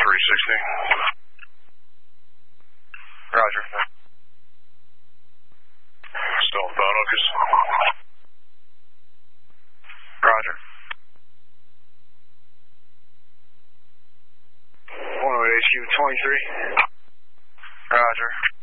360. Roger. Still in phone, Lucas. Roger. 108 HQ 23. Roger.